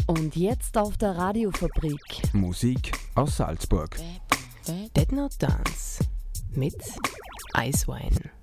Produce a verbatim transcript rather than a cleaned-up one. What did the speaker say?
Und jetzt auf der Radiofabrik. Musik aus Salzburg. Dead Not Dance mit Eiswein.